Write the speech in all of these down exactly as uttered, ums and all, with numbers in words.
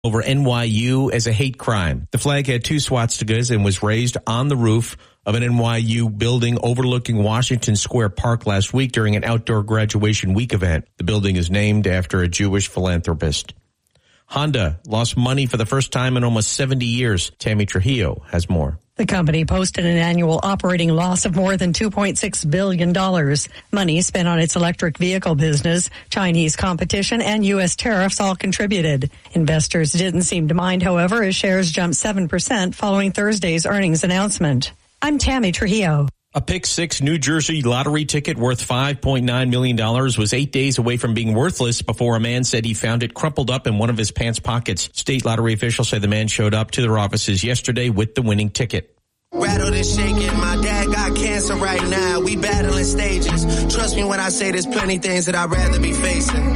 over N Y U as a hate crime. The flag had two swastikas and was raised on the roof of an N Y U building overlooking Washington Square Park last week during an outdoor graduation week event. The building is named after a Jewish philanthropist. Honda lost money for the first time in almost seventy years. Tammy Trujillo has more. The company posted an annual operating loss of more than two point six billion dollars. Money spent on its electric vehicle business, Chinese competition, and U S tariffs all contributed. Investors didn't seem to mind, however, as shares jumped seven percent following Thursday's earnings announcement. I'm Tammy Trujillo. A Pick Six New Jersey lottery ticket worth five point nine million dollars was eight days away from being worthless before a man said he found it crumpled up in one of his pants pockets. State lottery officials say the man showed up to their offices yesterday with the winning ticket. Rattled and shaking, my dad got cancer right now. We battling stages. Trust me when I say there's plenty things that I'd rather be facing.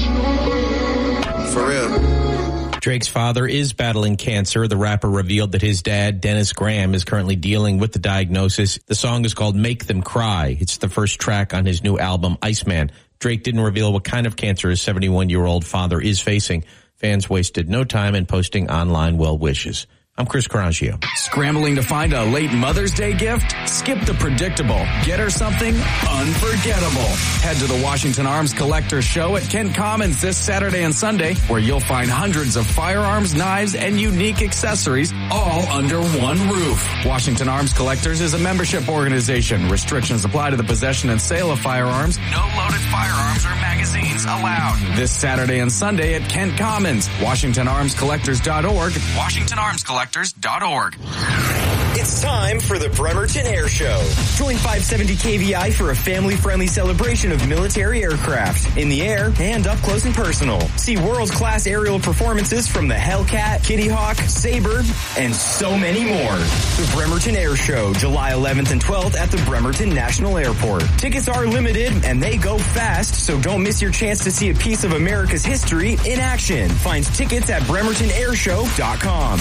For real. Drake's father is battling cancer. The rapper revealed that his dad, Dennis Graham, is currently dealing with the diagnosis. The song is called Make Them Cry. It's the first track on his new album, Iceman. Drake didn't reveal what kind of cancer his seventy-one-year-old father is facing. Fans wasted no time in posting online well wishes. I'm Chris Carangio. Scrambling to find a late Mother's Day gift? Skip the predictable. Get her something unforgettable. Head to the Washington Arms Collector Show at Kent Commons this Saturday and Sunday, where you'll find hundreds of firearms, knives, and unique accessories all under one roof. Washington Arms Collectors is a membership organization. Restrictions apply to the possession and sale of firearms. No loaded firearms or magazines allowed. This Saturday and Sunday at Kent Commons. Washington Arms Collectors dot org. Washington Arms Collectors dot org. It's time for the Bremerton Air Show. Join five seventy K V I for a family-friendly celebration of military aircraft in the air and up close and personal. See world-class aerial performances from the Hellcat, Kitty Hawk, Sabre, and so many more. The Bremerton Air Show, July eleventh and twelfth at the Bremerton National Airport. Tickets are limited and they go fast, so don't miss your chance to see a piece of America's history in action. Find tickets at bremerton air show dot com.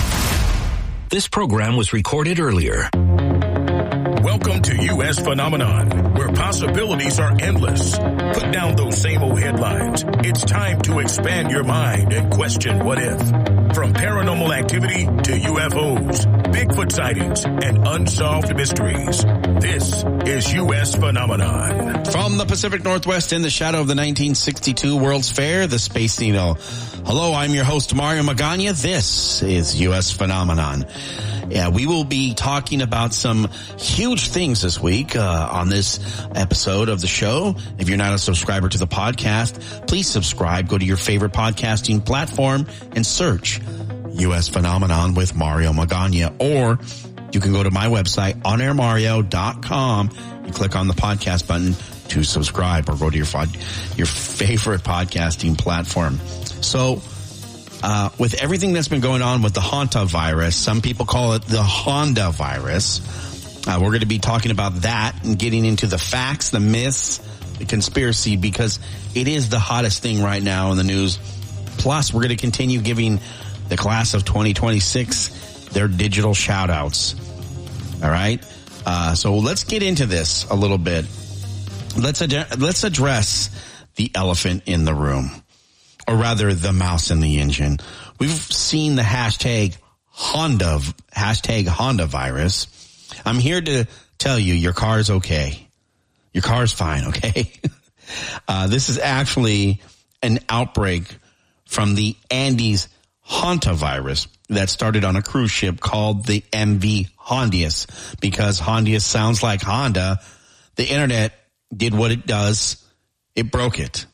This program was recorded earlier. Welcome to U S Phenomenon, where possibilities are endless. Put down those same old headlines. It's time to expand your mind and question what if. From paranormal activity to U F Os, Bigfoot sightings, and unsolved mysteries. This is U S Phenomenon. From the Pacific Northwest in the shadow of the nineteen sixty-two World's Fair, the Space Needle. Hello, I'm your host, Mario Magana. This is U S Phenomenon. Yeah, we will be talking about some huge things this week uh, on this episode of the show. If you're not a subscriber to the podcast, please subscribe. Go to your favorite podcasting platform and search U S Phenomenon with Mario Magana. Or you can go to my website, on air mario dot com, and click on the podcast button to subscribe, or go to your your favorite podcasting platform. So, Uh, with everything that's been going on with the Hanta virus, some people call it the Honda virus. Uh, we're going to be talking about that and getting into the facts, the myths, the conspiracy, because it is the hottest thing right now in the news. Plus, we're going to continue giving the class of twenty twenty-six their digital shout outs. All right. Uh, so let's get into this a little bit. Let's, ad- let's address the elephant in the room. Or rather, the mouse in the engine. We've seen the hashtag Honda, hashtag Honda virus. I'm here to tell you your car's okay. Your car's fine, okay? uh, this is actually an outbreak from the Andes Hanta virus that started on a cruise ship called the M V Hondius. Because Hondius sounds like Honda, the internet did what it does. It broke it.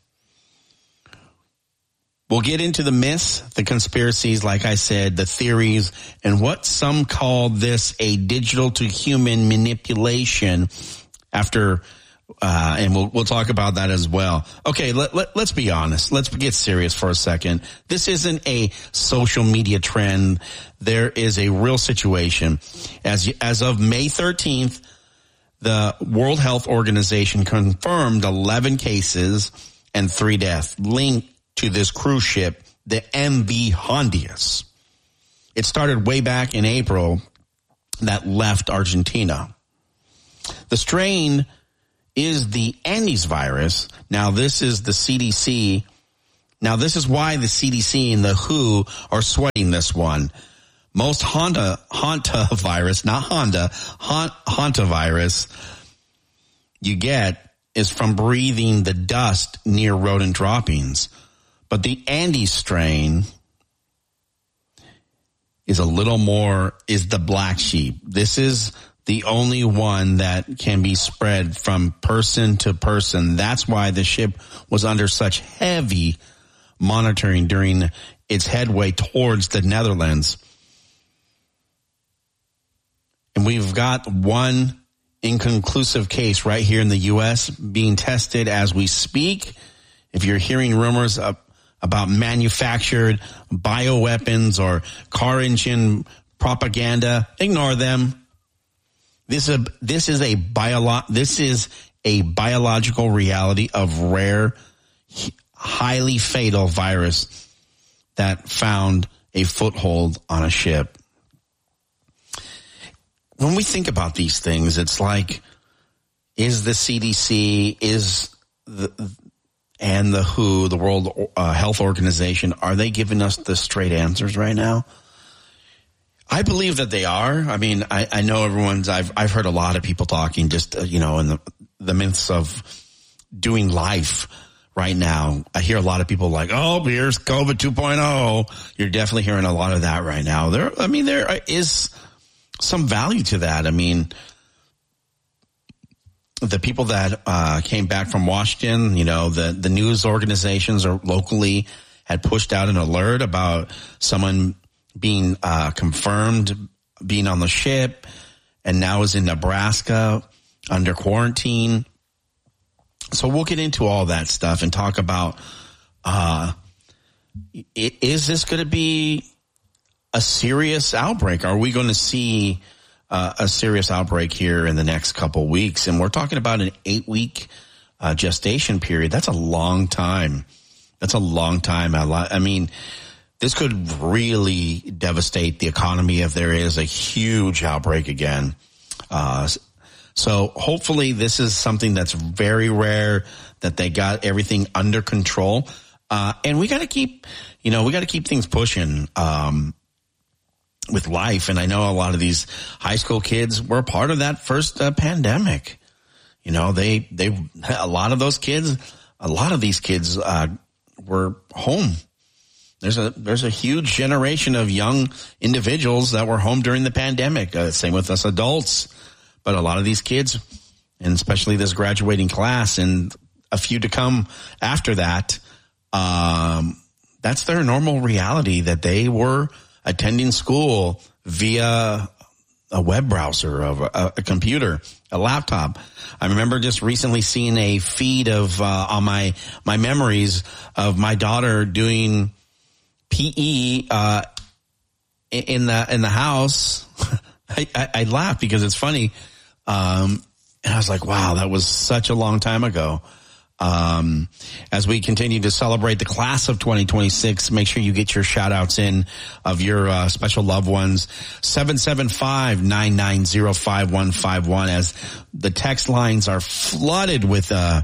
We'll get into the myths, the conspiracies, like I said, the theories, and what some call this a digital to human manipulation after, uh, and we'll, we'll talk about that as well. Okay, let, let, let's be honest. Let's get serious for a second. This isn't a social media trend. There is a real situation. As, as of May thirteenth, the World Health Organization confirmed eleven cases and three deaths linked to this cruise ship, the M V Hondius. It started way back in April that left Argentina. The strain is the Andes virus. Now, this is the C D C Now, this is why the C D C and the W H O are sweating this one. Most Honda, Hanta virus, not Honda, Hanta virus you get is from breathing the dust near rodent droppings. But the Andes strain is a little more, is the black sheep. This is the only one that can be spread from person to person. That's why the ship was under such heavy monitoring during its headway towards the Netherlands. And we've got one inconclusive case right here in the U S being tested as we speak. If you're hearing rumors of, about manufactured bioweapons or car engine propaganda, ignore them. This is a, this is a bio, this is a biological reality of rare, highly fatal virus that found a foothold on a ship. When we think about these things, it's like, is the C D C, is the, and the W H O, the World uh, Health Organization, are they giving us the straight answers right now? I believe that they are. I mean, I, I know everyone's, I've, I've heard a lot of people talking just, uh, you know, in the, the midst of doing life right now. I hear a lot of people like, oh, here's COVID two point oh. You're definitely hearing a lot of that right now. There, I mean, there is some value to that. I mean, the people that uh, came back from Washington, you know, the, the news organizations or locally had pushed out an alert about someone being uh, confirmed being on the ship and now is in Nebraska under quarantine. So we'll get into all that stuff and talk about, uh, is this going to be a serious outbreak? Are we going to see uh, a serious outbreak here in the next couple weeks? And we're talking about an eight week uh, gestation period. That's a long time. That's a long time. I mean, this could really devastate the economy if there is a huge outbreak again. Uh, so hopefully this is something that's very rare, that they got everything under control. Uh, and we got to keep, you know, we got to keep things pushing. Um, with life. And I know a lot of these high school kids were part of that first uh, pandemic. You know, they, they, a lot of those kids, a lot of these kids, uh, were home. There's a, there's a huge generation of young individuals that were home during the pandemic. Uh, same with us adults, but a lot of these kids, and especially this graduating class and a few to come after that, um, that's their normal reality, that they were attending school via a web browser, of a, a computer, a laptop. I remember just recently seeing a feed of, uh, on my, my memories of my daughter doing P E, uh, in the, in the house. I, I, I laughed because it's funny. Um, and I was like, wow, that was such a long time ago. Um, as we continue to celebrate the class of twenty twenty-six, make sure you get your shout outs in of your, uh, special loved ones. seven seven five, nine nine zero, five one five one, as the text lines are flooded with, uh,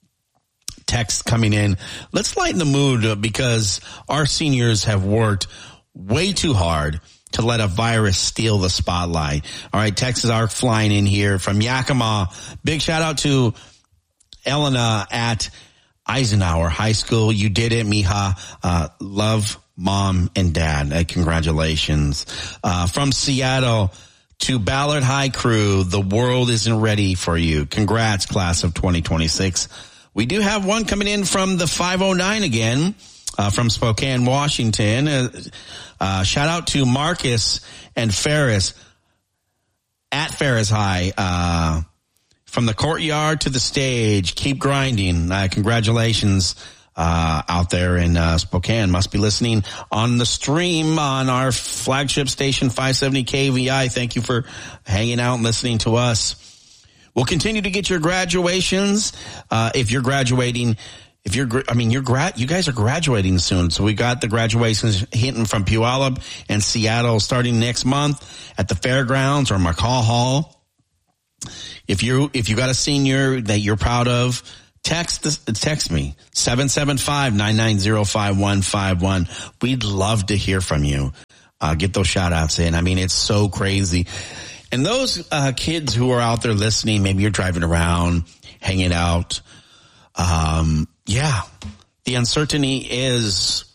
text coming in. Let's lighten the mood because our seniors have worked way too hard to let a virus steal the spotlight. All right. Texts are flying in here from Yakima. Big shout out to Elena at Eisenhower High School. You did it, mija. Uh, love mom and dad. Uh, congratulations. Uh, from Seattle to Ballard High crew. The world isn't ready for you. Congrats, class of twenty twenty-six. We do have one coming in from the five oh nine again, uh, from Spokane, Washington. Uh, uh, shout out to Marcus and Ferris at Ferris High. Uh, From the courtyard to the stage, keep grinding. Uh, congratulations uh, out there in uh, Spokane. Must be listening on the stream on our flagship station, five seventy K V I. Thank you for hanging out and listening to us. We'll continue to get your graduations. Uh, if you're graduating, if you're, I mean, you're grad, you guys are graduating soon. So we got the graduations hitting from Puyallup and Seattle starting next month at the fairgrounds or McCaw Hall. If you if you got a senior that you're proud of, text text me, seven seven five, nine nine zero, five one five one. We'd love to hear from you. Uh, get those shout outs in. I mean, it's so crazy. And those uh, kids who are out there listening, maybe you're driving around, hanging out. Um, yeah, the uncertainty is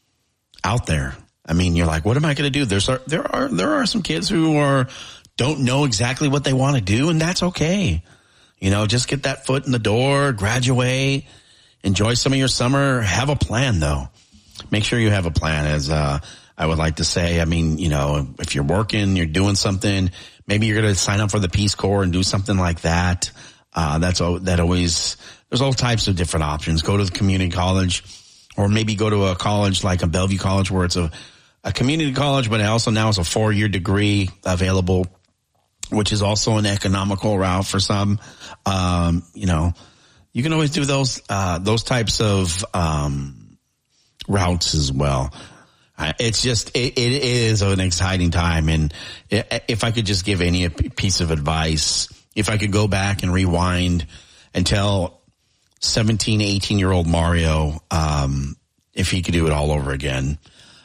out there. I mean, you're like, what am I going to do? There's, there are, there are some kids who are, don't know exactly what they want to do, and that's okay. You know, just get that foot in the door, graduate, enjoy some of your summer. Have a plan, though. Make sure you have a plan, as uh, I would like to say. I mean, you know, if you're working, you're doing something, maybe you're going to sign up for the Peace Corps and do something like that. Uh, that's that always, there's all types of different options. Go to the community college, or maybe go to a college like a Bellevue College, where it's a A community college, but also now it's a four-year degree available, which is also an economical route for some. Um, you know, you can always do those, uh, those types of, um, routes as well. Uh, it's just, it, it is an exciting time. And if I could just give any piece of advice, if I could go back and rewind and tell seventeen, eighteen year old Mario, um, if he could do it all over again,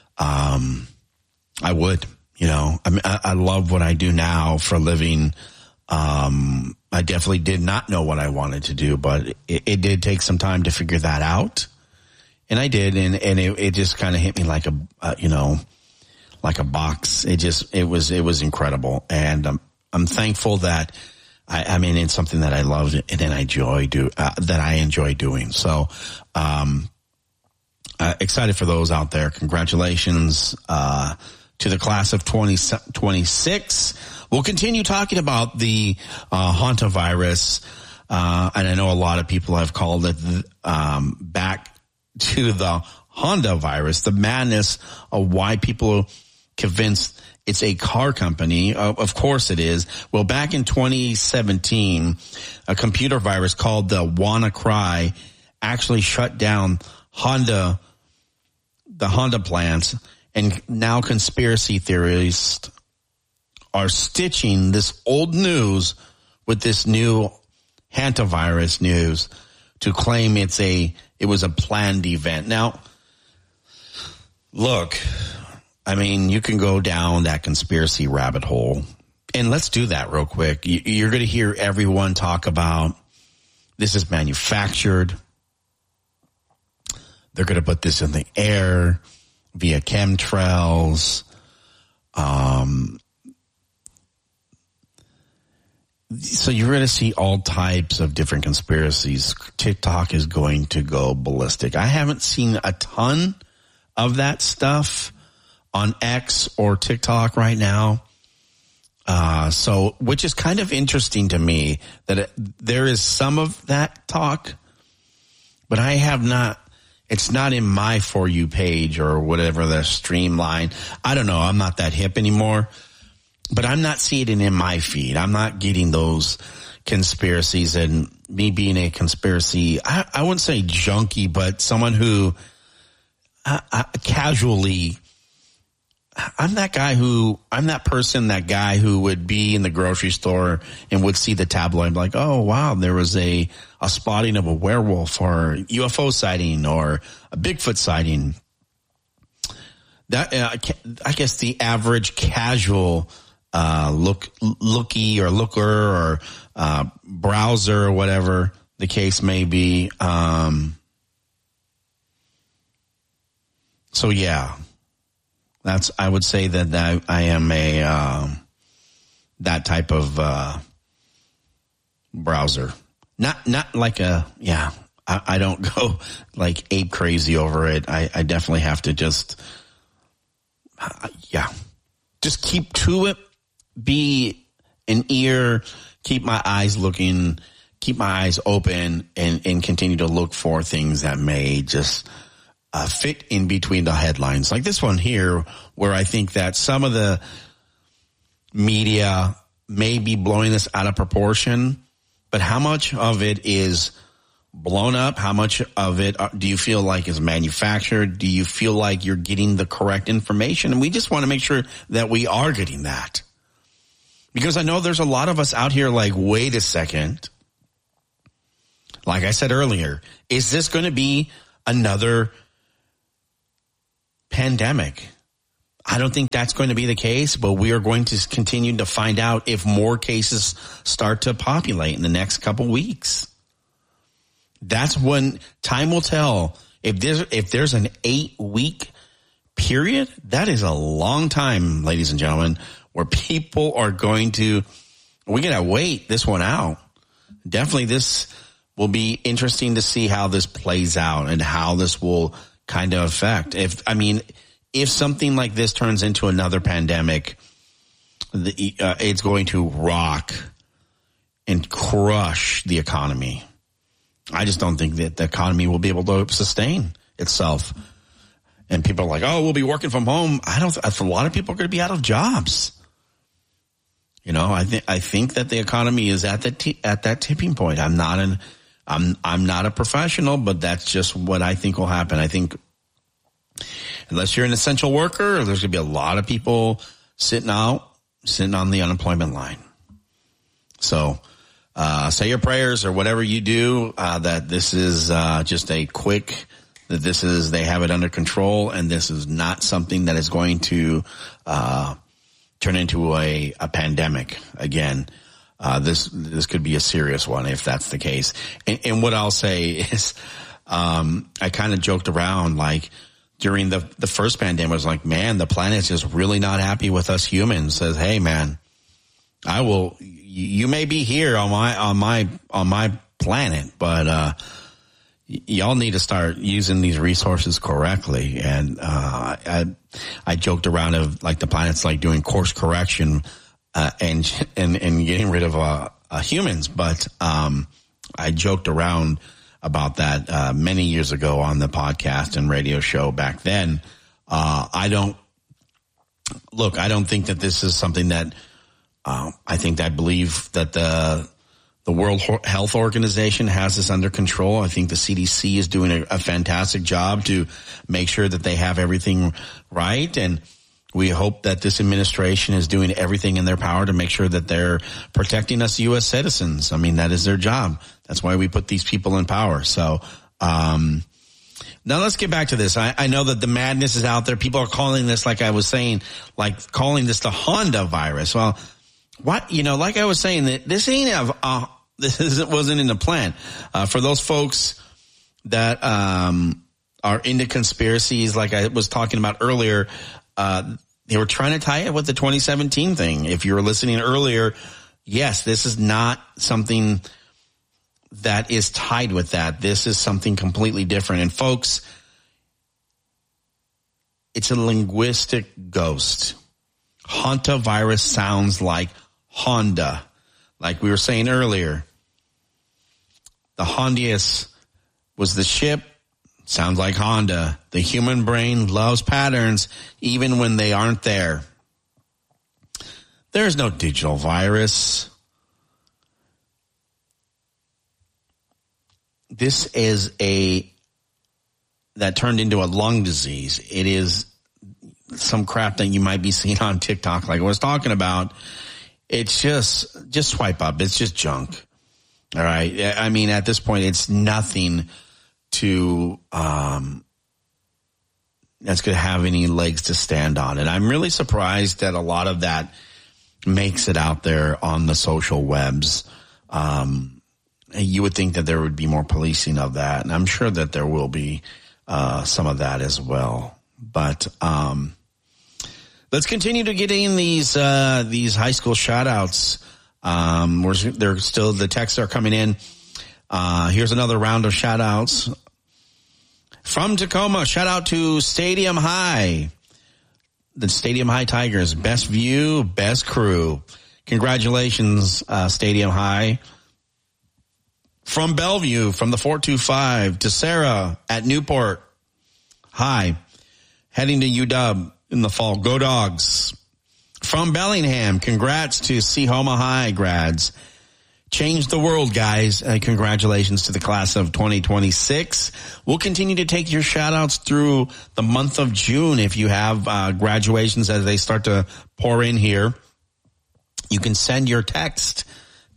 Um, I would, you know, I mean, I, I love what I do now for a living. Um, I definitely did not know what I wanted to do, but it, it did take some time to figure that out. And I did. And, and it, it just kind of hit me like a, uh, you know, like a box. It just, it was, it was incredible. And I'm, I'm thankful that I, I mean, it's something that I love and then I enjoy do, uh, that I enjoy doing. So, um, Uh, excited for those out there. Congratulations uh, to the class of twenty twenty-six. We'll continue talking about the uh, hantavirus, uh, and I know a lot of people have called it um, back to the Honda virus, the madness of why people are convinced it's a car company. Uh, of course it is. Well, back in twenty seventeen, a computer virus called the WannaCry actually shut down Honda the Honda plants, and now conspiracy theorists are stitching this old news with this new hantavirus news to claim it's a, it was a planned event. Now, look, I mean, you can go down that conspiracy rabbit hole, and let's do that real quick. You're going to hear everyone talk about this is manufactured. They're going to put this in the air via chemtrails. Um, so you're going to see all types of different conspiracies. TikTok is going to go ballistic. I haven't seen a ton of that stuff on X or TikTok right now. Uh, so, which is kind of interesting to me that it, there is some of that talk, but I have not. It's not in my For You page or whatever, the streamline. I don't know. I'm not that hip anymore, but I'm not seeing it in my feed. I'm not getting those conspiracies, and me being a conspiracy, I, I wouldn't say junkie, but someone who I, I, casually, I'm that guy who, I'm that person, that guy who would be in the grocery store and would see the tabloid and be like, oh, wow, there was a, a spotting of a werewolf or U F O sighting or a Bigfoot sighting. That, uh, I guess the average casual, uh, look, looky or looker or, uh, browser or whatever the case may be. Um, so yeah. That's, I would say that, that I am a, uh, that type of, uh, browser. Not, not like a, yeah, I, I don't go like ape crazy over it. I, I definitely have to just, uh, yeah, just keep to it, be an ear, keep my eyes looking, keep my eyes open, and, and continue to look for things that may just, Uh, fit in between the headlines, like this one here, where I think that some of the media may be blowing this out of proportion, but how much of it is blown up? How much of it do you feel like is manufactured? Do you feel like you're getting the correct information? And we just want to make sure that we are getting that, because I know there's a lot of us out here like, wait a second. Like I said earlier, is this going to be another pandemic? I don't think that's going to be the case, but we are going to continue to find out if more cases start to populate in the next couple weeks. That's when time will tell. If there's, if there's an eight week period, that is a long time, ladies and gentlemen, where people are going to, we're going to wait this one out. Definitely this will be interesting to see how this plays out and how this will kind of affect. If, I mean, if something like this turns into another pandemic, the, uh, it's going to rock and crush the economy. I just don't think that the economy will be able to sustain itself. And people are like, oh, we'll be working from home. I don't, a lot of people are going to be out of jobs. You know, I think, I think that the economy is at that, t- at that tipping point. I'm not an, I'm, I'm not a professional, but that's just what I think will happen. I think, unless you're an essential worker, there's going to be a lot of people sitting out, sitting on the unemployment line. So, uh, say your prayers or whatever you do, uh, that this is, uh, just a quick, that this is, they have it under control, and this is not something that is going to, uh, turn into a, a pandemic again. Uh, this, this could be a serious one if that's the case. And, and what I'll say is, um, I kind of joked around, like, during the, the first pandemic, I was like, man, the planet's just really not happy with us humans. Says, hey, man, I will, you may be here on my, on my, on my planet, but, uh, y- y'all need to start using these resources correctly. And, uh, I, I joked around of like the planet's like doing course correction, uh, and, and, and getting rid of, uh, uh humans. But, um, I joked around about that uh many years ago on the podcast and radio show back then. Uh I don't look, I don't think that this is something that uh, I think I believe that the the World Health Organization has this under control. I think the C D C is doing a, a fantastic job to make sure that they have everything right, and we hope that this administration is doing everything in their power to make sure that they're protecting us U S citizens. I mean, that is their job. That's why we put these people in power. So, um, now let's get back to this. I, I know that the madness is out there. People are calling this, like I was saying, like calling this the Honda virus. Well, what, you know, like I was saying, that this ain't a, uh, this isn't, wasn't in the plan. Uh, for those folks that, um, are into conspiracies, like I was talking about earlier, Uh, they were trying to tie it with the twenty seventeen thing. If you were listening earlier, yes, this is not something that is tied with that. This is something completely different. And folks, it's a linguistic ghost. Hantavirus sounds like Honda. Like we were saying earlier, the Hondius was the ship. Sounds like Honda. The human brain loves patterns even when they aren't there. There's no digital virus. This is a, that turned into a lung disease. It is some crap that you might be seeing on TikTok like I was talking about. It's just, just swipe up. It's just junk. All right. I mean, at this point, it's nothing to, um, that's going to have any legs to stand on. And I'm really surprised that a lot of that makes it out there on the social webs. Um, you would think that there would be more policing of that. And I'm sure that there will be, uh, some of that as well. But, um, let's continue to get in these, uh, these high school shout outs. Um, we're, they're still, the texts are coming in. Uh, here's another round of shout outs from Tacoma. Shout out to Stadium High, the Stadium High Tigers. Best view, best crew. Congratulations, uh, Stadium High. From Bellevue, from the four two five to Sarah at Newport High, heading to U W in the fall. Go Dogs. From Bellingham, congrats to Sehoma High grads. Change the world, guys. Uh, congratulations to the class of twenty twenty-six. We'll continue to take your shout outs through the month of June. If you have uh, graduations as they start to pour in here, you can send your text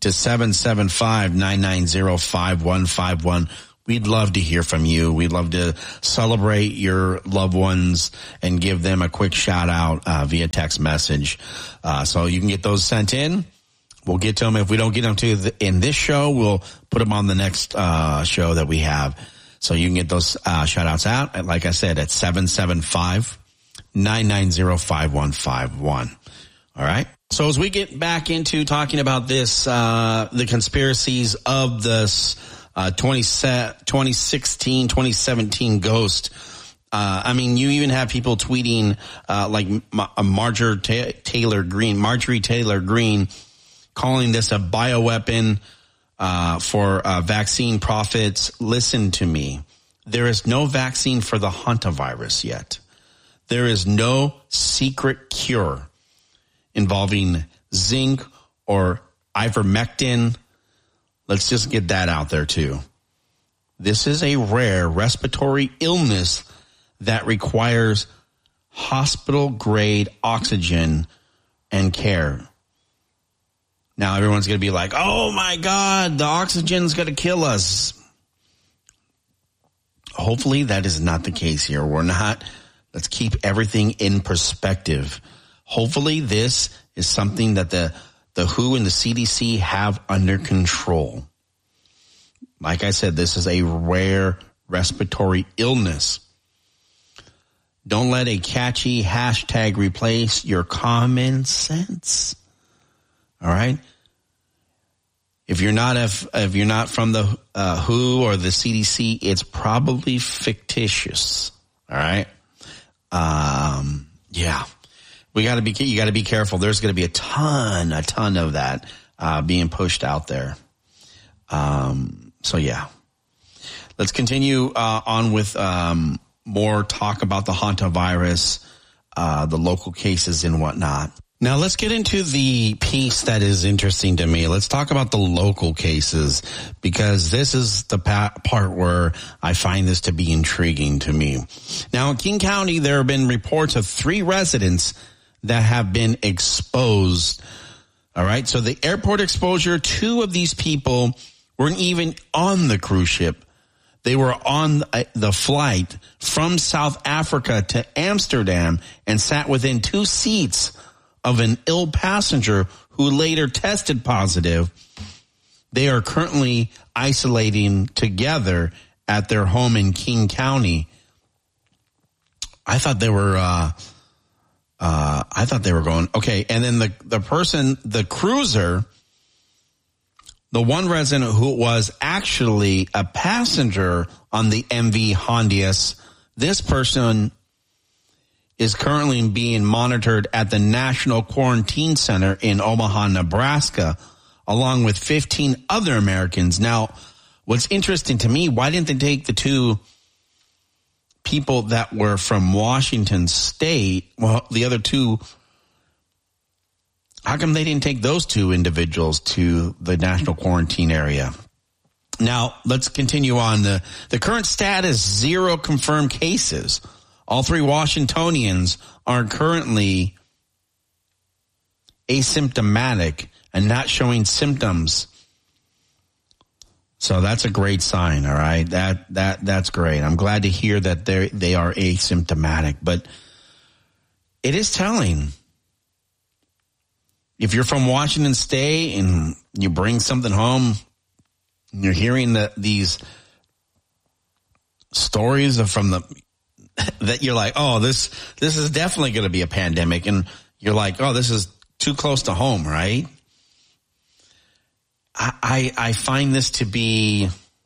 to seven seven five, nine nine zero, five one five one. We'd love to hear from you. We'd love to celebrate your loved ones and give them a quick shout out uh, via text message. Uh, so you can get those sent in. We'll get to them. If we don't get them to the, in this show, we'll put them on the next uh, show that we have. So you can get those uh, shout outs out, like I said, at seven seven five, nine nine zero, five one five one. All right. So as we get back into talking about this, uh, the conspiracies of this Uh, twenty sixteen, twenty seventeen ghost. Uh, I mean, you even have people tweeting, uh, like Ma- Marjorie Ta- Taylor Greene, Marjorie Taylor Greene, calling this a bioweapon, uh, for, uh, vaccine profits. Listen to me. There is no vaccine for the hantavirus yet. There is no secret cure involving zinc or ivermectin. Let's just get that out there too. This is a rare respiratory illness that requires hospital grade oxygen and care. Now everyone's going to be like, oh my God, the oxygen's going to kill us. Hopefully that is not the case here. We're not. Let's keep everything in perspective. Hopefully this is something that the The W H O and the C D C have under control. Like I said, this is a rare respiratory illness. Don't let a catchy hashtag replace your common sense. All right. If you're not if, if you're not from the uh, W H O or the C D C, it's probably fictitious. All right. Um. Yeah. We got to be, you got to be careful. There's going to be a ton, a ton of that, uh, being pushed out there. Um, so yeah, let's continue, uh, on with, um, more talk about the hantavirus, uh, the local cases and whatnot. Now let's get into the piece that is interesting to me. Let's talk about the local cases, because this is the pa- part where I find this to be intriguing to me. Now in King County, there have been reports of three residents that have been exposed. All right. So the airport exposure, two of these people weren't even on the cruise ship. They were on the flight from South Africa to Amsterdam and sat within two seats of an ill passenger who later tested positive. They are currently isolating together at their home in King County. I thought they were, uh, Uh, I thought they were going, okay. And then the, the person, the cruiser, the one resident who was actually a passenger on the M V Hondias, this person is currently being monitored at the National Quarantine Center in Omaha, Nebraska, along with fifteen other Americans. Now, what's interesting to me, why didn't they take the two people that were from Washington State? Well, the other two, how come they didn't take those two individuals to the national quarantine area? Now, let's continue on. The, the current status, zero confirmed cases. All three Washingtonians are currently asymptomatic and not showing symptoms. So that's a great sign, all right? That that that's great. I'm glad to hear that they they are asymptomatic, but it is telling. If you're from Washington State and you bring something home, and you're hearing that these stories are from the that you're like, oh, this this is definitely going to be a pandemic, and you're like, oh, this is too close to home, right? I, I find this to be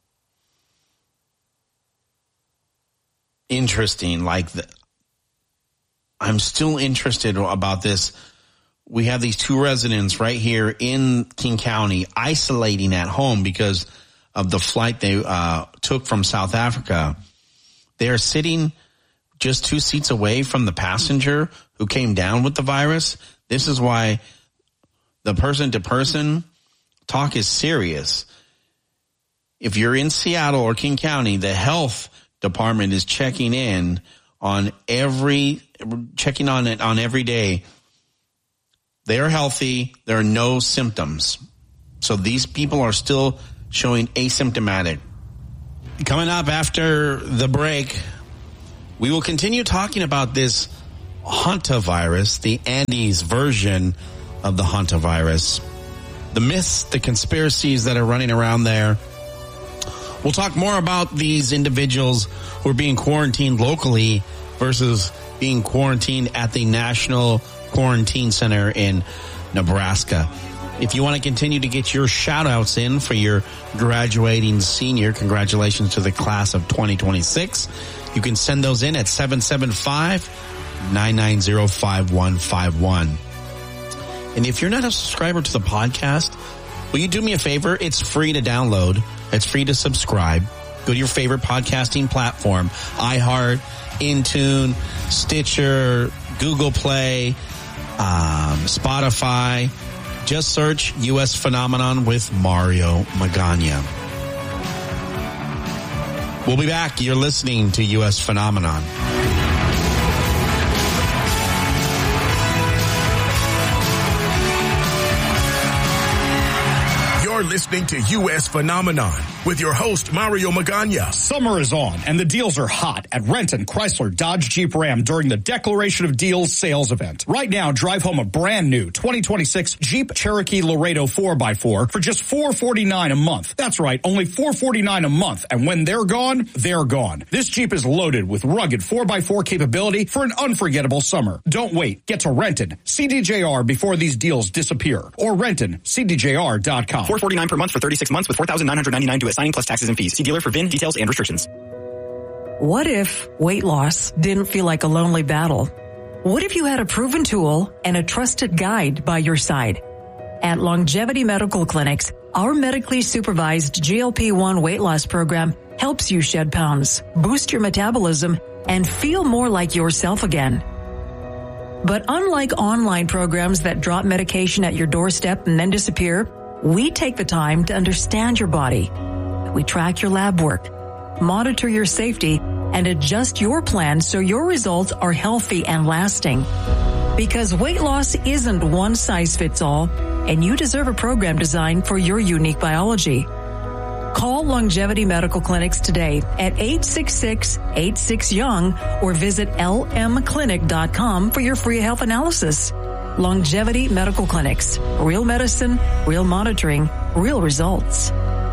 interesting. Like, the, I'm still interested about this. We have these two residents right here in King County isolating at home because of the flight they uh, took from South Africa. They are sitting just two seats away from the passenger who came down with the virus. This is why the person to person talk is serious. If you're in Seattle or King County, the health department is checking in on every, checking on it on every day. They're healthy. There are no symptoms. So these people are still showing asymptomatic. Coming up after the break, we will continue talking about this hantavirus, the Andes version of the hantavirus, the myths, the conspiracies that are running around there. We'll talk more about these individuals who are being quarantined locally versus being quarantined at the National Quarantine Center in Nebraska. If you want to continue to get your shout-outs in for your graduating senior, congratulations to the class of twenty twenty-six. You can send those in at seven seven five, nine nine zero, five one five one. And if you're not a subscriber to the podcast, will you do me a favor? It's free to download. It's free to subscribe. Go to your favorite podcasting platform, iHeart, Intune, Stitcher, Google Play, um, Spotify. Just search U S Phenomenon with Mario Magana. We'll be back. You're listening to U S Phenomenon. You're listening to U S Phenomenon with your host, Mario Magana. Summer is on, and the deals are hot at Renton, Chrysler, Dodge, Jeep, Ram during the Declaration of Deals sales event. Right now, drive home a brand new twenty twenty-six Jeep Cherokee Laredo four by four for just four hundred forty-nine dollars a month. That's right, only four hundred forty-nine dollars a month, and when they're gone, they're gone. This Jeep is loaded with rugged four by four capability for an unforgettable summer. Don't wait. Get to Renton, C D J R before these deals disappear, or Renton, C D J R dot com. four hundred forty-nine dollars per month for thirty-six months with four thousand nine hundred ninety-nine dollars due at signing plus taxes and fees. See dealer for V I N details and restrictions. What if weight loss didn't feel like a lonely battle? What if you had a proven tool and a trusted guide by your side? At Longevity Medical Clinics, our medically supervised G L P one weight loss program helps you shed pounds, boost your metabolism, and feel more like yourself again. But unlike online programs that drop medication at your doorstep and then disappear, we take the time to understand your body. We track your lab work, monitor your safety, and adjust your plan so your results are healthy and lasting. Because weight loss isn't one size fits all, and you deserve a program designed for your unique biology. Call Longevity Medical Clinics today at eight six six, eight six, young or visit L M clinic dot com for your free health analysis. Longevity Medical Clinics. Real medicine, real monitoring, real results.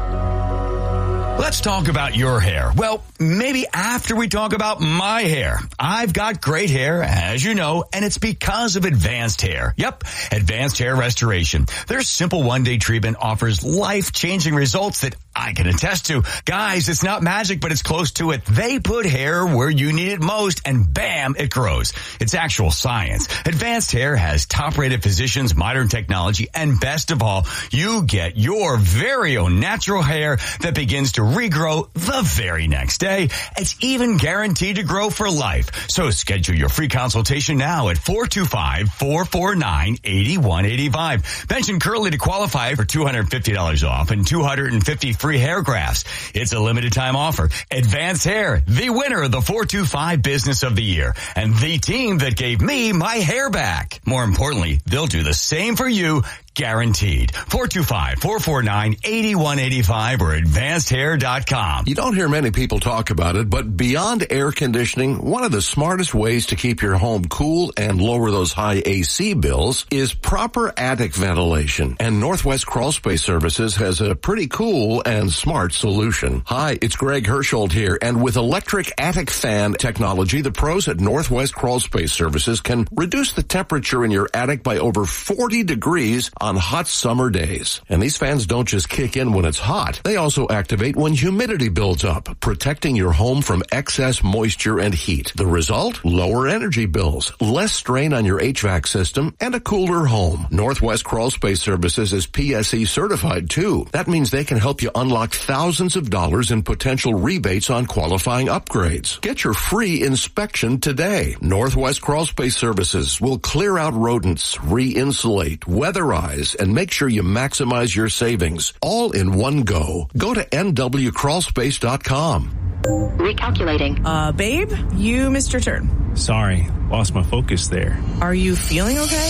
Let's talk about your hair. Well, maybe after we talk about my hair. I've got great hair, as you know, and it's because of Advanced Hair. Yep, Advanced Hair Restoration. Their simple one-day treatment offers life-changing results that I can attest to. Guys, it's not magic, but it's close to it. They put hair where you need it most, and bam, it grows. It's actual science. Advanced Hair has top-rated physicians, modern technology, and best of all, you get your very own natural hair that begins to regrow the very next day. It's even guaranteed to grow for life. So schedule your free consultation now at four two five, four four nine, eight one eight five. Mention Curly to qualify for two hundred fifty dollars off and two hundred fifty dollars free hair grafts. It's a limited time offer. Advanced Hair, the winner of the four two five Business of the Year, and the team that gave me my hair back. More importantly, they'll do the same for you. Guaranteed. four two five, four four nine, eight one eight five or advanced hair dot com. You don't hear many people talk about it, but beyond air conditioning, one of the smartest ways to keep your home cool and lower those high A C bills is proper attic ventilation. And Northwest Crawl Space Services has a pretty cool and smart solution. Hi, it's Greg Hersholt here, and with electric attic fan technology, the pros at Northwest Crawl Space Services can reduce the temperature in your attic by over forty degrees on hot summer days. And these fans don't just kick in when it's hot. They also activate when humidity builds up, protecting your home from excess moisture and heat. The result? Lower energy bills, less strain on your H V A C system, and a cooler home. Northwest Crawl Space Services is P S E certified too. That means they can help you unlock thousands of dollars in potential rebates on qualifying upgrades. Get your free inspection today. Northwest Crawl Space Services will clear out rodents, re-insulate, weatherize, and make sure you maximize your savings all in one go. Go to N W crawl space dot com. Recalculating. Uh, babe, you missed your turn. Sorry, lost my focus there. Are you feeling okay?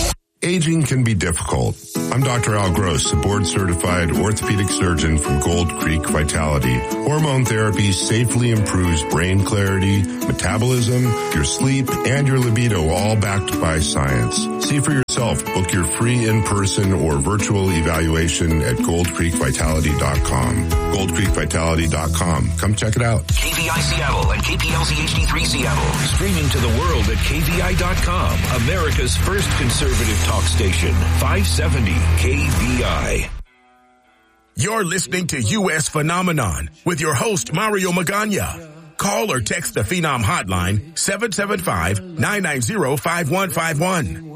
Aging can be difficult. I'm Doctor Al Gross, a board-certified orthopedic surgeon from Gold Creek Vitality. Hormone therapy safely improves brain clarity, metabolism, your sleep, and your libido, all backed by science. See for yourself. Book your free in-person or virtual evaluation at gold creek vitality dot com. gold creek vitality dot com. Come check it out. K V I Seattle and K P L C H D three Seattle. Streaming to the world at K V I dot com. America's first conservative talk station. five seventy K V I. You're listening to U S Phenomenon with your host, Mario Magana. Call or text the Phenom hotline, seven seven five, nine nine zero, five one five one.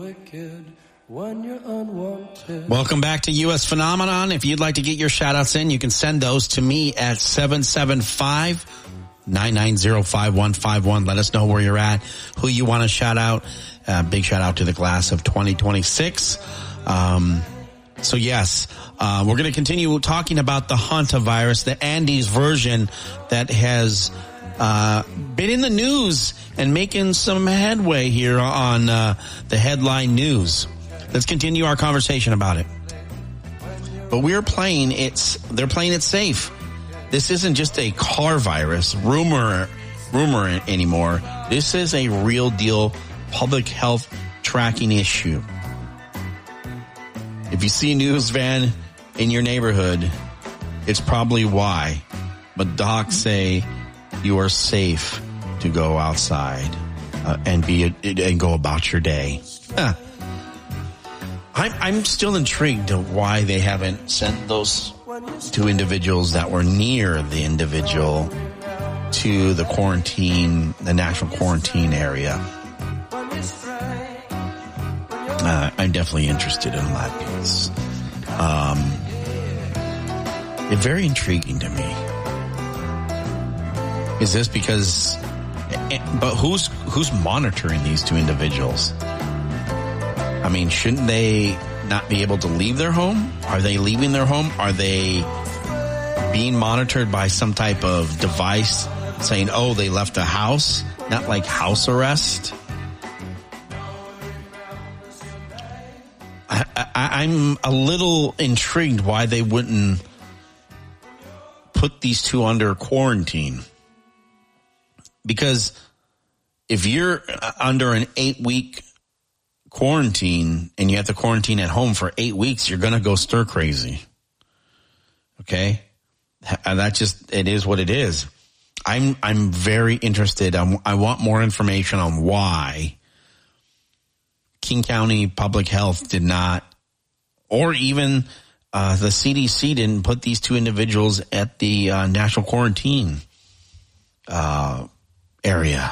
Welcome back to U S Phenomenon. If you'd like to get your shout-outs in, you can send those to me at seven seven five, nine nine zero, five one five one. Let us know where you're at, who you want to shout out. Uh, big shout-out to the class of twenty twenty-six. Um, so, yes, uh, we're going to continue talking about the hantavirus, the Andes version that has uh been in the news and making some headway here on uh the headline news. Let's continue our conversation about it. But we're playing it's they're playing it safe. This isn't just a car virus rumor rumor anymore. This is a real deal public health tracking issue. If you see a news van in your neighborhood, it's probably why. But docs say you are safe to go outside uh, and be and go about your day. Huh. I'm, I'm still intrigued of why they haven't sent those two individuals that were near the individual to the quarantine, the national quarantine area. Uh, I'm definitely interested in that piece. Um, it's very intriguing to me. Is this because, but who's, who's monitoring these two individuals? I mean, shouldn't they not be able to leave their home? Are they leaving their home? Are they being monitored by some type of device saying, oh, they left the house? Not like house arrest? I, I, I'm a little intrigued why they wouldn't put these two under quarantine. Because if you're under an eight-week quarantine and you have to quarantine at home for eight weeks, you're going to go stir crazy. Okay? And that just, it is what it is. I'm I'm very interested. I'm, I want more information on why King County Public Health did not, or even uh, the C D C didn't put these two individuals at the uh, national quarantine uh area.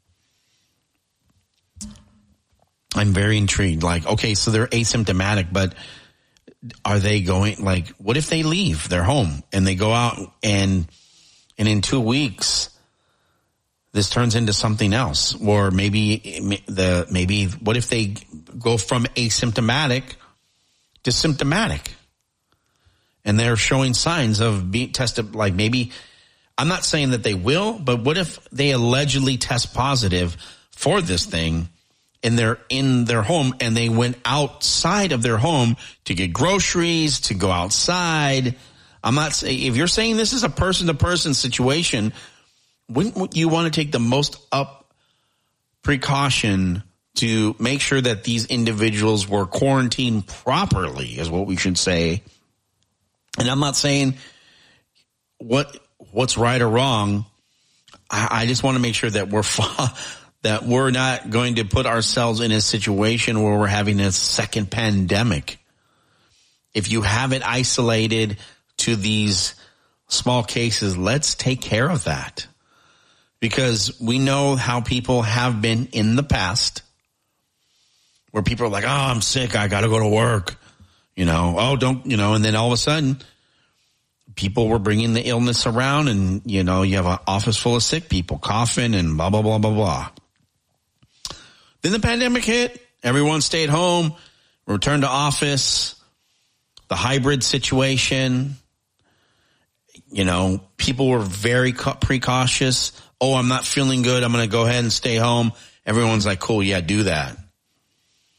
I'm very intrigued. Like, okay, so they're asymptomatic, but are they going, like, what if they leave their home and they go out and, and in two weeks, this turns into something else? Or maybe the, maybe, what if they go from asymptomatic to symptomatic and they're showing signs of being tested, like maybe, I'm not saying that they will, but what if they allegedly test positive for this thing and they're in their home and they went outside of their home to get groceries, to go outside? I'm not saying, if you're saying this is a person to person situation, wouldn't you want to take the most up precaution to make sure that these individuals were quarantined properly, is what we should say. And I'm not saying what, what's right or wrong. I, I just want to make sure that we're that we're not going to put ourselves in a situation where we're having a second pandemic. If you have it isolated to these small cases, let's take care of that. Because we know how people have been in the past, where people are like, oh, I'm sick, I got to go to work. You know, oh, don't, you know, and then all of a sudden, people were bringing the illness around, and, you know, you have an office full of sick people coughing and blah, blah, blah, blah, blah. Then the pandemic hit. Everyone stayed home, returned to office, the hybrid situation. You know, people were very precautious. Oh, I'm not feeling good, I'm going to go ahead and stay home. Everyone's like, cool, yeah, do that.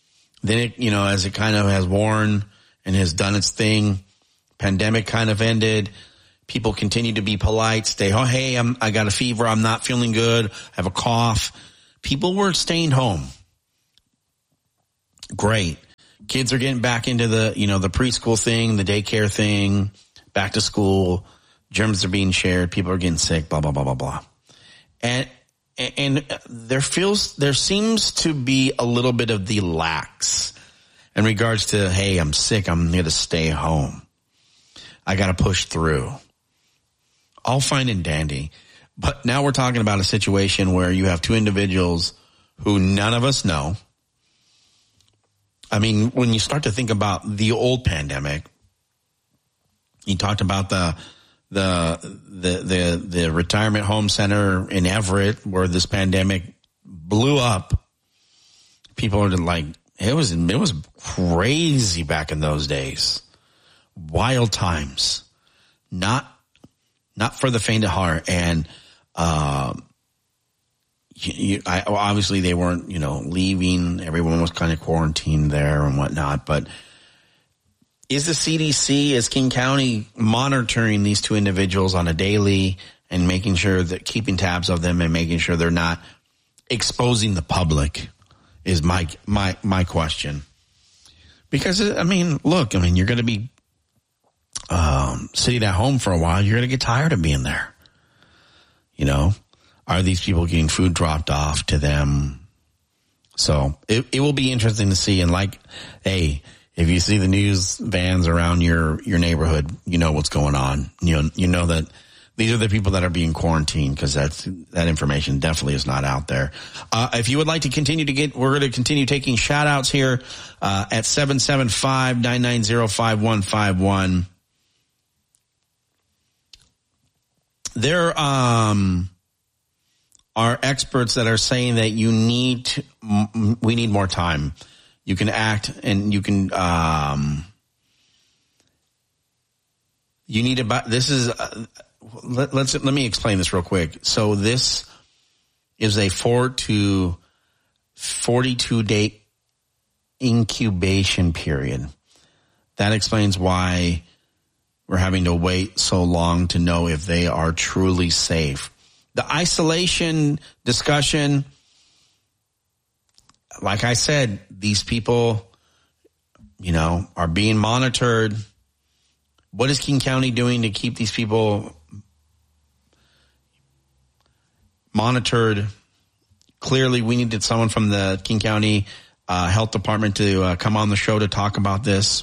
then it, you know, as it kind of has worn and has done its thing, pandemic kind of ended. People continue to be polite, stay home. Hey, I'm, I got a fever. I'm not feeling good. I have a cough. People were staying home. Great. Kids are getting back into the, you know, the preschool thing, the daycare thing, back to school. Germs are being shared. People are getting sick, blah, blah, blah, blah, blah. And, and there feels, there seems to be a little bit of the lax in regards to, hey, I'm sick. I'm going to stay home. I got to push through. All fine and dandy. But now we're talking about a situation where you have two individuals who none of us know. I mean, when you start to think about the old pandemic, you talked about the the the the, the retirement home center in Everett where this pandemic blew up. People are like, it was it was crazy back in those days. Wild times. Not not for the faint of heart. And um You, you, I, obviously they weren't, you know, leaving. Everyone was kind of quarantined there and whatnot. But is the C D C, is King County monitoring these two individuals on a daily and making sure that keeping tabs of them and making sure they're not exposing the public is my, my, my question. Because, I mean, look, I mean, you're going to be um, sitting at home for a while. You're going to get tired of being there. You know? Are these people getting food dropped off to them? So it, it will be interesting to see. And like, hey, if you see the news vans around your, your neighborhood, you know what's going on. You know, you know that these are the people that are being quarantined because that's, that information definitely is not out there. Uh, if you would like to continue to get, we're going to continue taking shout outs here, uh, at seven seven five, nine nine zero, five one five one. There, um, are experts that are saying that you need to, we need more time. You can act and you can, um, you need about, this is, uh, let, let's, let me explain this real quick. So this is a four to forty-two day incubation period. That explains why we're having to wait so long to know if they are truly safe. The isolation discussion, like I said, these people, you know, are being monitored. What is King County doing to keep these people monitored? Clearly, we needed someone from the King County uh, Health Department to uh, come on the show to talk about this.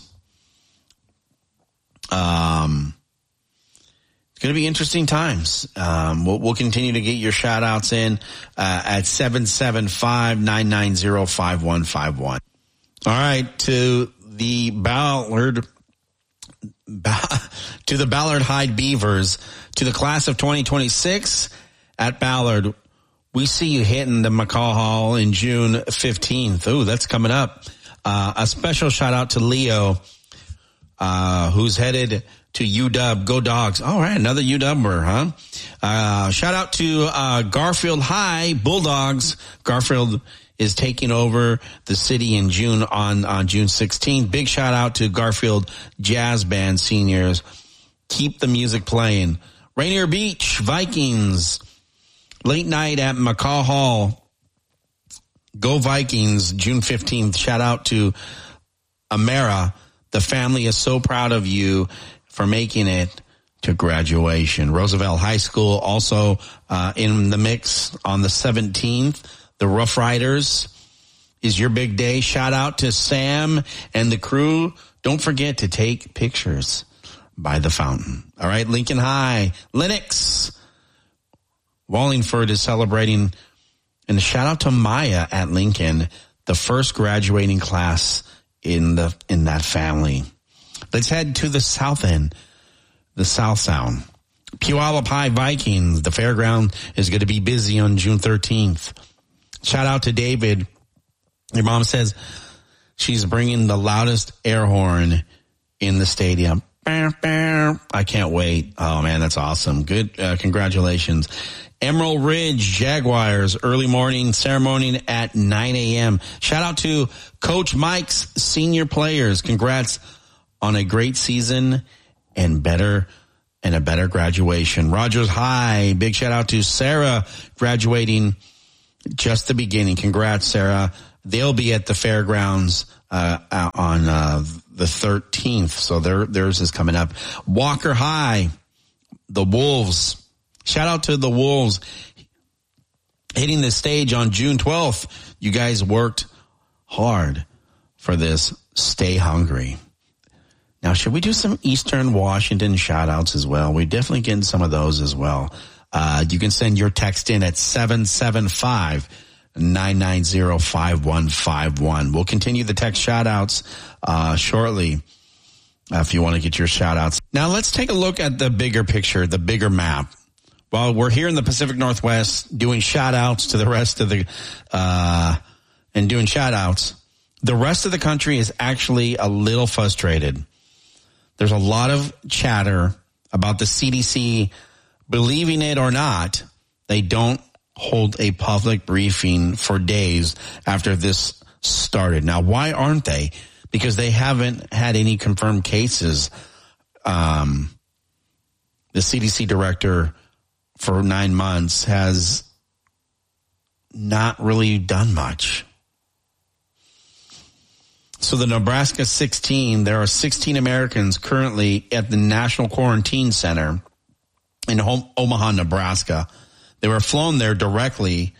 Um. It's going to be interesting times. Um, we'll, we'll continue to get your shout outs in uh, at seven seven five, nine nine zero, five one five one. All right. To the Ballard, to the Ballard Hyde Beavers, to the class of twenty twenty-six at Ballard, we see you hitting the McCall Hall in June fifteenth. Ooh, that's coming up. Uh, a special shout out to Leo, uh, who's headed to U W. Go Dogs. All right, another U W-er, huh? Uh, shout out to uh, Garfield High Bulldogs. Garfield is taking over the city in June on, on June sixteenth. Big shout out to Garfield Jazz Band seniors. Keep the music playing. Rainier Beach Vikings. Late night at McCall Hall. Go Vikings, June fifteenth. Shout out to Amara. The family is so proud of you for making it to graduation. Roosevelt High School also uh, in the mix on the seventeenth. The Rough Riders is your big day. Shout out to Sam and the crew. Don't forget to take pictures by the fountain. All right, Lincoln High, Lennox. Wallingford is celebrating. And shout out to Maya at Lincoln, the first graduating class in the in that family. Let's head to the south end, the South Sound. Puyallup High Vikings. The fairground is going to be busy on June thirteenth. Shout out to David. Your mom says she's bringing the loudest air horn in the stadium. I can't wait. Oh, man, that's awesome. Good. Uh, congratulations. Emerald Ridge Jaguars early morning ceremony at nine a.m. Shout out to Coach Mike's senior players. Congrats on a great season and better and a better graduation. Rogers High, big shout out to Sarah graduating just the beginning. Congrats, Sarah. They'll be at the fairgrounds uh, on uh, the thirteenth, so their, theirs is coming up. Walker High, the Wolves. Shout out to the Wolves hitting the stage on June twelfth. You guys worked hard for this. Stay hungry. Now, should we do some Eastern Washington shout outs as well? We're definitely getting some of those as well. Uh, you can send your text in at seven seven five, nine nine zero, five one five one. We'll continue the text shout outs uh, shortly uh, if you want to get your shout outs. Now, let's take a look at the bigger picture, the bigger map. While we're here in the Pacific Northwest doing shout outs to the rest of the, uh, and doing shout outs, the rest of the country is actually a little frustrated. There's a lot of chatter about the C D C, believing it or not, they don't hold a public briefing for days after this started. Now, why aren't they? Because they haven't had any confirmed cases. Um, the C D C director for nine months has not really done much. So the Nebraska sixteen, there are sixteen Americans currently at the National Quarantine Center in Omaha, Nebraska. They were flown there directly.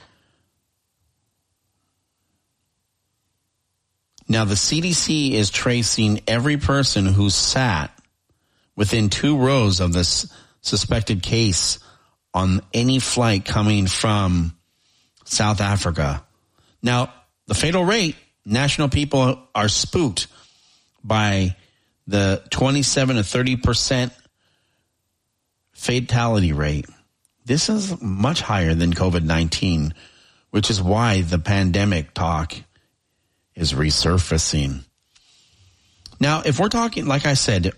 Now the C D C is tracing every person who sat within two rows of this suspected case on any flight coming from South Africa. Now, the fatal rate, national people are spooked by the twenty-seven to thirty percent fatality rate. This is much higher than COVID nineteen, which is why the pandemic talk is resurfacing. Now, if we're talking, like I said,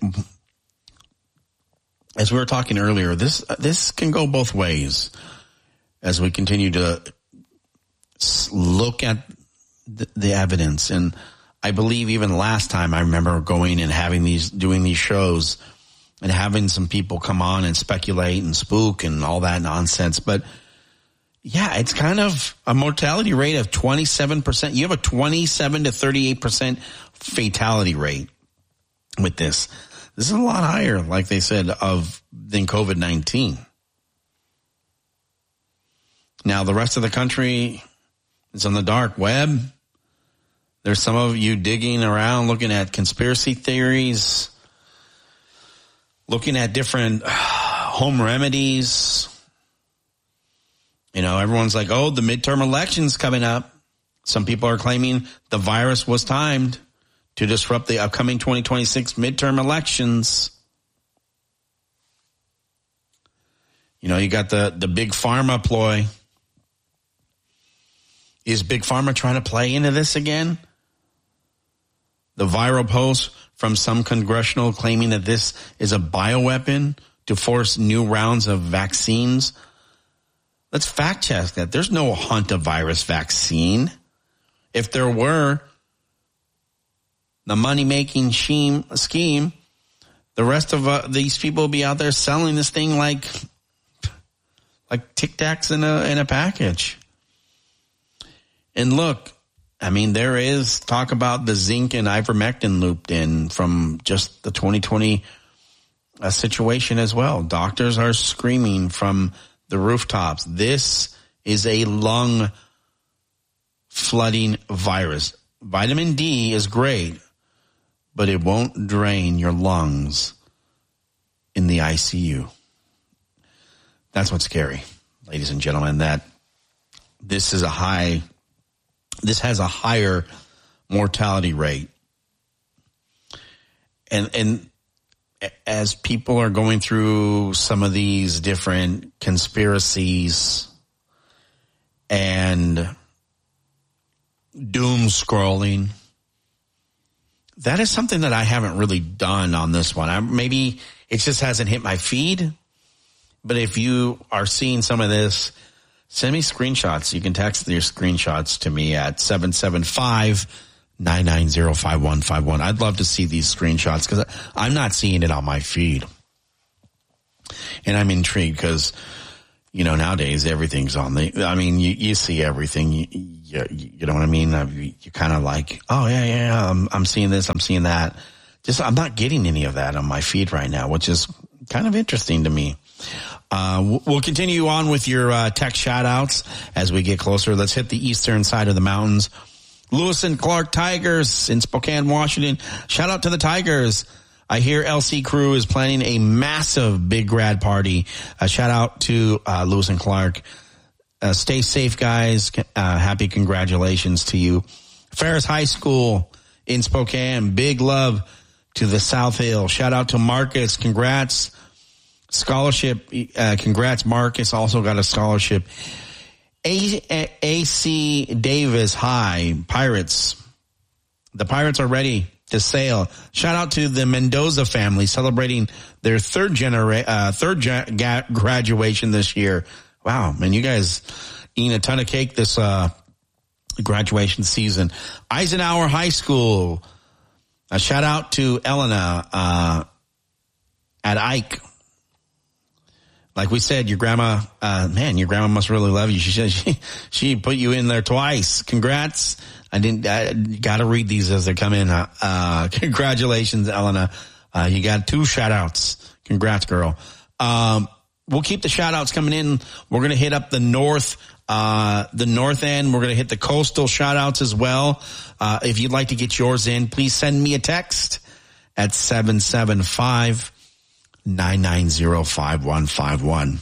as we were talking earlier, this this can go both ways as we continue to look at the, the evidence. And I believe even last time I remember going and having these, doing these shows and having some people come on and speculate and spook and all that nonsense. But yeah, it's kind of a mortality rate of twenty-seven percent. You have a twenty-seven to thirty-eight percent fatality rate with this. This is a lot higher, like they said, of than COVID nineteen. Now, the rest of the country is on the dark web. There's some of you digging around, looking at conspiracy theories, looking at different home remedies. You know, everyone's like, oh, the midterm election's coming up. Some people are claiming the virus was timed to disrupt the upcoming twenty twenty-six midterm elections. You know, you got the, the big pharma ploy. Is big pharma trying to play into this again? The viral post from some congressional claiming that this is a bioweapon to force new rounds of vaccines. Let's fact check that. There's no hantavirus vaccine. If there were, the money-making scheme, scheme, the rest of uh, these people will be out there selling this thing like like Tic Tacs in a in a package. And look, I mean, there is talk about the zinc and ivermectin looped in from just the twenty twenty uh, situation as well. Doctors are screaming from the rooftops. This is a lung flooding virus. Vitamin D is great, but it won't drain your lungs in the I C U. That's what's scary, ladies and gentlemen, that this is a high, this has a higher mortality rate. And, and as people are going through some of these different conspiracies and doom scrolling, that is something that I haven't really done on this one. I, maybe it just hasn't hit my feed. But if you are seeing some of this, send me screenshots. You can text your screenshots to me at seven seven five, nine nine zero, five one five one. I'd love to see these screenshots because I'm not seeing it on my feed. And I'm intrigued because, you know, nowadays everything's on the, I mean, you, you see everything. You, you, you know what I mean? You, you kind of like, oh, yeah, yeah, I'm, I'm seeing this, I'm seeing that. Just, I'm not getting any of that on my feed right now, which is kind of interesting to me. Uh, we'll continue on with your uh, tech shout-outs as we get closer. Let's hit the eastern side of the mountains. Lewis and Clark Tigers in Spokane, Washington. Shout out to the Tigers. I hear L C Crew is planning a massive big grad party. Uh, shout out to uh, Lewis and Clark. Uh, stay safe, guys. Uh, happy congratulations to you. Ferris High School in Spokane. Big love to the South Hill. Shout out to Marcus. Congrats. Scholarship, uh, congrats, Marcus. Also got a scholarship. A- A C Davis High, Pirates. The Pirates are ready to sail. Shout out to the Mendoza family celebrating their third genera- uh, third ge- ga- graduation this year. Wow, man, you guys eating a ton of cake this, uh, graduation season. Eisenhower High School. A shout out to Elena, uh, at Ike. Like we said, your grandma, uh, man, your grandma must really love you. She she, she put you in there twice. Congrats. I didn't, I gotta read these as they come in. Uh, uh congratulations, Elena. Uh, you got two shout outs. Congrats, girl. Um, we'll keep the shout outs coming in. We're going to hit up the north, uh, the north end. We're going to hit the coastal shout outs as well. Uh, if you'd like to get yours in, please send me a text at seven seven five, nine nine zero, five one five one.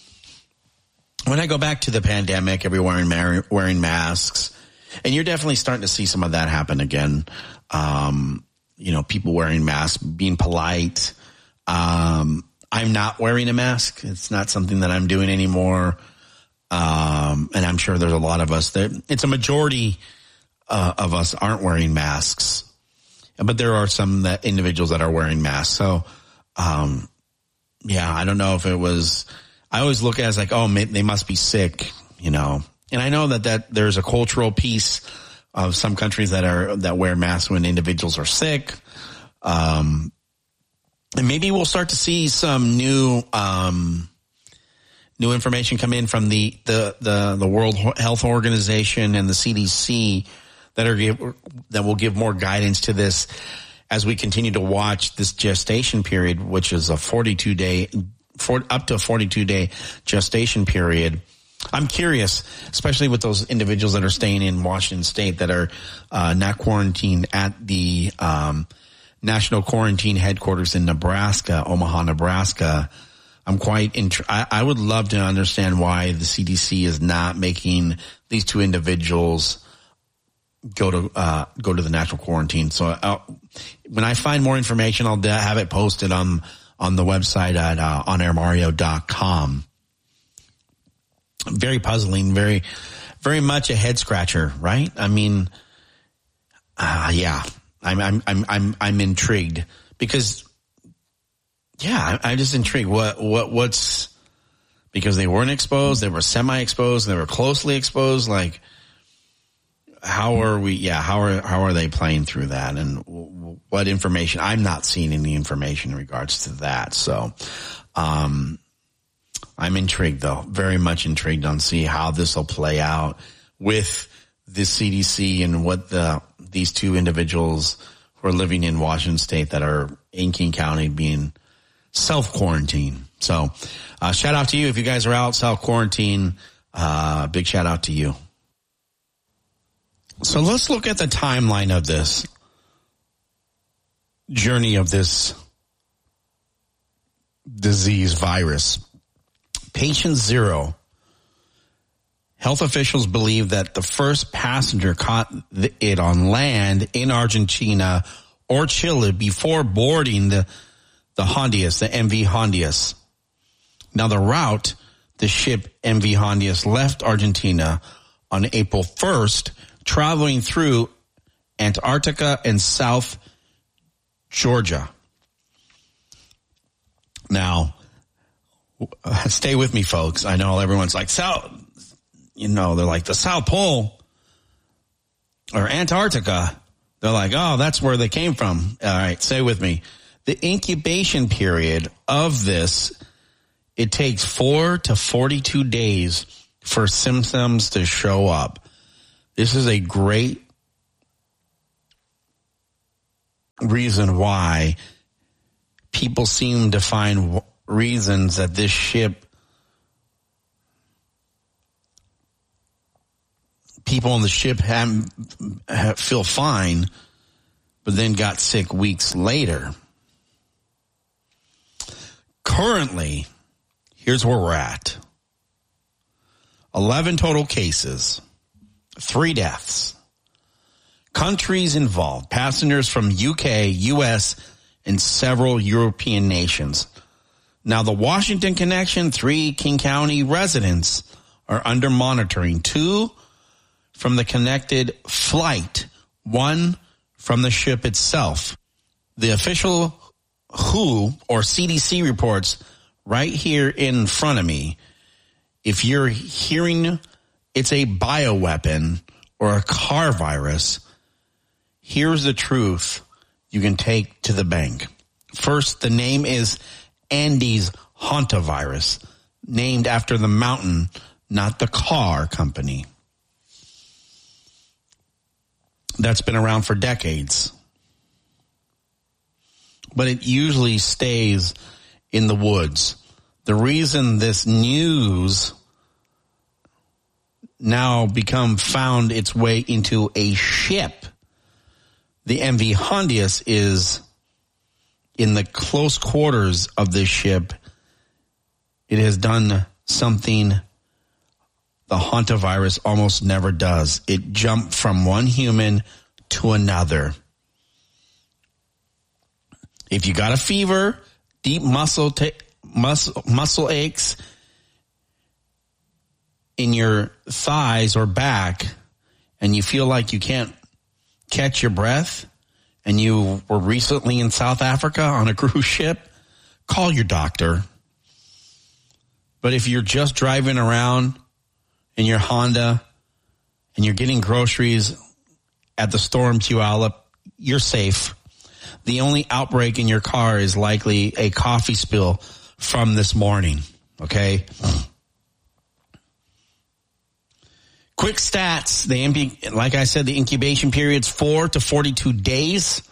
When I go back to the pandemic, everyone wearing masks, and you're definitely starting to see some of that happen again. Um, you know, people wearing masks, being polite. Um, I'm not wearing a mask. It's not something that I'm doing anymore. Um, and I'm sure there's a lot of us that it's a majority uh, of us aren't wearing masks, but there are some that individuals that are wearing masks. So, um, yeah, I don't know if it was, I always look at it as like, oh, they must be sick, you know. And I know that, that there's a cultural piece of some countries that are, that wear masks when individuals are sick. Um, and maybe we'll start to see some new, um, new information come in from the, the, the, the World Health Organization and the C D C that are, that will give more guidance to this as we continue to watch this gestation period, which is a forty-two day, for, up to a forty-two day gestation period. I'm curious, especially with those individuals that are staying in Washington State that are uh, not quarantined at the um, National Quarantine Headquarters in Nebraska, Omaha, Nebraska. I'm quite, int- I, I would love to understand why the C D C is not making these two individuals go to, uh, go to the national quarantine. So I'll, when I find more information, I'll have it posted on, on the website at, uh, on air mario dot com. Very puzzling, very, very much a head scratcher, right? I mean, uh, yeah, I'm, I'm, I'm, I'm, I'm intrigued because, yeah, I'm just intrigued. What, what, what's, because they weren't exposed, they were semi-exposed, they were closely exposed, like, how are we, yeah, how are, how are they playing through that? And what information? I'm not seeing any information in regards to that. So, um, I'm intrigued though, very much intrigued on see how this will play out with the C D C and what the, these two individuals who are living in Washington State that are in King County being self-quarantine. So, uh, shout out to you if you guys are out self-quarantine. Uh, big shout out to you. So let's look at the timeline of this journey of this disease virus. Patient zero. Health officials believe that the first passenger caught it on land in Argentina or Chile before boarding the, the Hondias, the M V Hondias. Now the route, the ship M V Hondias left Argentina on April first, traveling through Antarctica and South Georgia. Now, stay with me, folks. I know everyone's like, South, you know, they're like the South Pole or Antarctica. They're like, oh, that's where they came from. All right, stay with me. The incubation period of this, it takes four to forty-two days for symptoms to show up. This is a great reason why people seem to find reasons that this ship, people on the ship have, have, feel fine, but then got sick weeks later. Currently, here's where we're at. eleven total cases, three deaths. Countries involved, passengers from U K, U S, and several European nations. Now, the Washington connection, three King County residents are under monitoring. Two from the connected flight, one from the ship itself. The official W H O or C D C reports right here in front of me. If you're hearing it's a bioweapon or a car virus, here's the truth you can take to the bank. First, the name is Andes hantavirus, named after the mountain, not the car company. That's been around for decades. But it usually stays in the woods. The reason this news now become found its way into a ship, the M V Hondius, is in the close quarters of this ship. It has done something the hantavirus almost never does. It jumped from one human to another. If you got a fever, deep muscle ta- muscle, muscle aches in your thighs or back, and you feel like you can't catch your breath, and you were recently in South Africa on a cruise ship, call your doctor. But if you're just driving around in your Honda and you're getting groceries at the Storm Puyallup, you're safe. The only outbreak in your car is likely a coffee spill from this morning, okay? Quick stats. The like I said, the incubation period's four to forty-two days.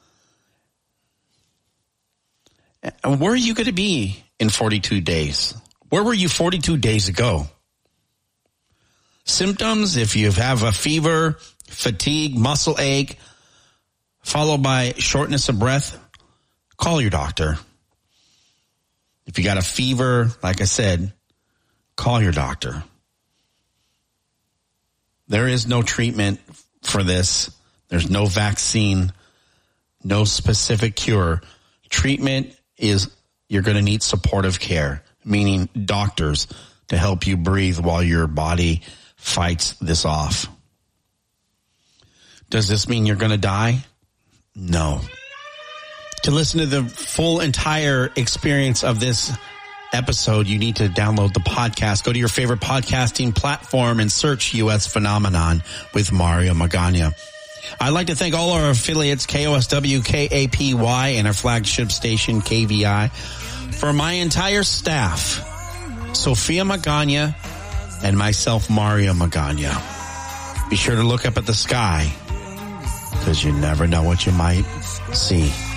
And where are you going to be in forty-two days? Where were you forty-two days ago? Symptoms, if you have a fever, fatigue, muscle ache, followed by shortness of breath, call your doctor. If you got a fever, like I said, call your doctor. There is no treatment for this. There's no vaccine, no specific cure. Treatment is you're going to need supportive care, meaning doctors to help you breathe while your body fights this off. Does this mean you're going to die? No. To listen to the full entire experience of this episode, you need to download the podcast. Go to your favorite podcasting platform and search U S Phenomenon with Mario Magana. I'd like to thank all our affiliates, K O S W, K A P Y, and our flagship station, K V I. For my entire staff, Sophia Magana and myself, Mario Magana. Be sure to look up at the sky, because you never know what you might see.